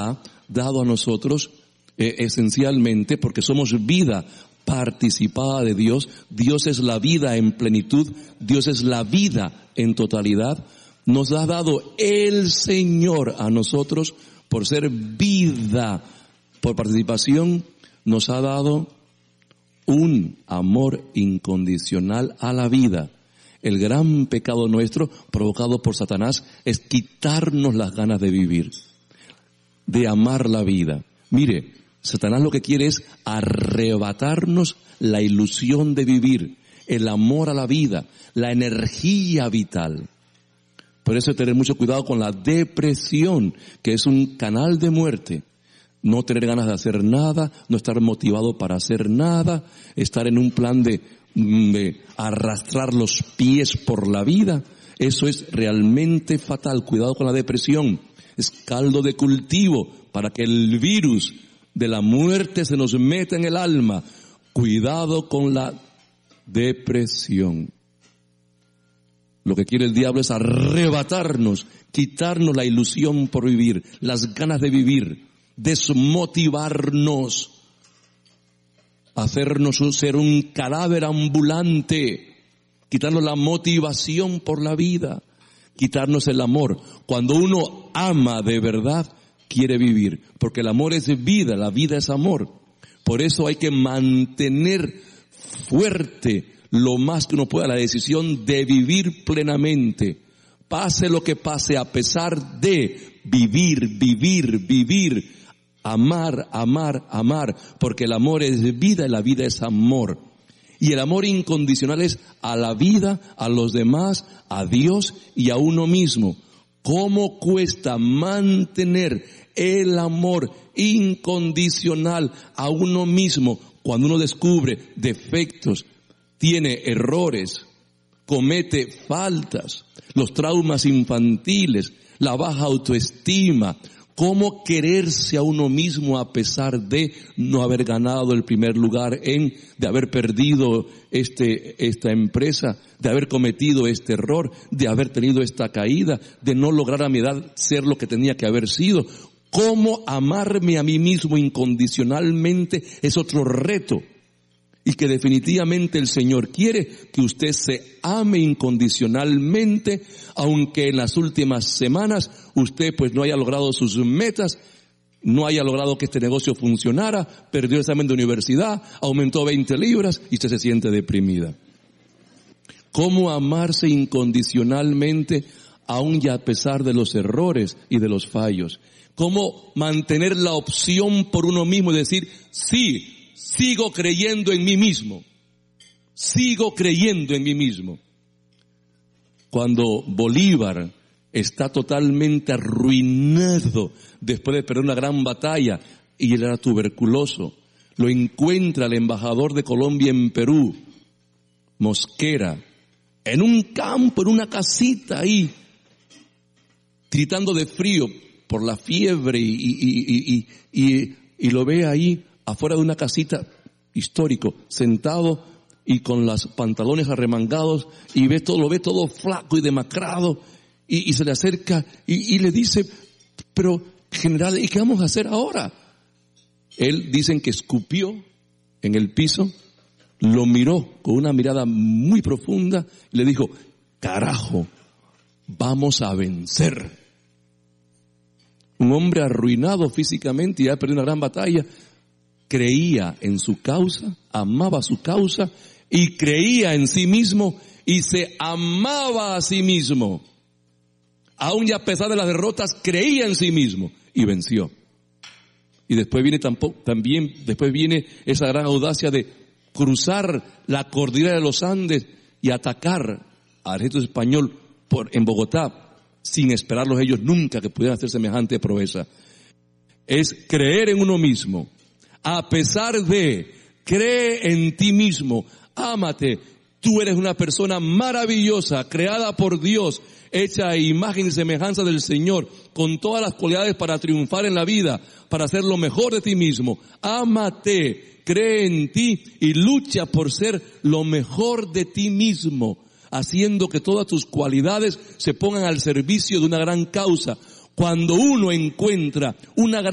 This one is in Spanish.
ha dado a nosotros esencialmente porque somos vida participada de Dios. Dios es la vida en plenitud, Dios es la vida en totalidad. Nos ha dado el Señor a nosotros por ser vida, por participación, nos ha dado un amor incondicional a la vida. El gran pecado nuestro, provocado por Satanás, es quitarnos las ganas de vivir, de amar la vida. Mire, Satanás lo que quiere es arrebatarnos la ilusión de vivir, el amor a la vida, la energía vital. Por eso hay que tener mucho cuidado con la depresión, que es un canal de muerte. No tener ganas de hacer nada, no estar motivado para hacer nada, estar en un plan de arrastrar los pies por la vida. Eso es realmente fatal. Cuidado con la depresión. Es caldo de cultivo para que el virus de la muerte se nos meta en el alma. Cuidado con la depresión. Lo que quiere el diablo es arrebatarnos, quitarnos la ilusión por vivir, las ganas de vivir, desmotivarnos, hacernos ser un cadáver ambulante, quitarnos la motivación por la vida, quitarnos el amor. Cuando uno ama de verdad, quiere vivir, porque el amor es vida, la vida es amor. Por eso hay que mantener fuerte lo más que uno pueda la decisión de vivir plenamente, pase lo que pase, a pesar de vivir, amar, porque el amor es vida y la vida es amor. Y el amor incondicional es a la vida, a los demás, a Dios y a uno mismo. ¿Cómo cuesta mantener el amor incondicional a uno mismo cuando uno descubre defectos, tiene errores, comete faltas, los traumas infantiles, la baja autoestima? ¿Cómo quererse a uno mismo a pesar de no haber ganado el primer lugar, de haber perdido esta empresa, de haber cometido este error, de haber tenido esta caída, de no lograr a mi edad ser lo que tenía que haber sido? ¿Cómo amarme a mí mismo incondicionalmente? Es otro reto. Y que definitivamente el Señor quiere que usted se ame incondicionalmente, aunque en las últimas semanas usted pues no haya logrado sus metas, no haya logrado que este negocio funcionara, perdió el examen de universidad, aumentó 20 libras y usted se siente deprimida. ¿Cómo amarse incondicionalmente aun y a pesar de los errores y de los fallos? ¿Cómo mantener la opción por uno mismo y decir, sí, sigo creyendo en mí mismo. Sigo creyendo en mí mismo. Cuando Bolívar está totalmente arruinado después de perder una gran batalla y él era tuberculoso, lo encuentra el embajador de Colombia en Perú, Mosquera, en un campo, en una casita ahí, gritando de frío por la fiebre y lo ve ahí afuera de una casita histórico, sentado y con los pantalones arremangados, y lo ve todo flaco y demacrado, y se le acerca y le dice, pero general, ¿y qué vamos a hacer ahora? Él dicen que escupió en el piso, lo miró con una mirada muy profunda y le dijo, carajo, vamos a vencer. Un hombre arruinado físicamente y ha perdido una gran batalla, creía en su causa, amaba su causa y creía en sí mismo y se amaba a sí mismo. Aún y a pesar de las derrotas, creía en sí mismo y venció. Y después viene esa gran audacia de cruzar la cordillera de los Andes y atacar al ejército español en Bogotá, sin esperarlos ellos nunca que pudieran hacer semejante proeza. Es creer en uno mismo. A pesar de, cree en ti mismo, ámate. Tú eres una persona maravillosa, creada por Dios, hecha a imagen y semejanza del Señor, con todas las cualidades para triunfar en la vida, para hacer lo mejor de ti mismo. Ámate, cree en ti y lucha por ser lo mejor de ti mismo, haciendo que todas tus cualidades se pongan al servicio de una gran causa. Cuando uno encuentra una gran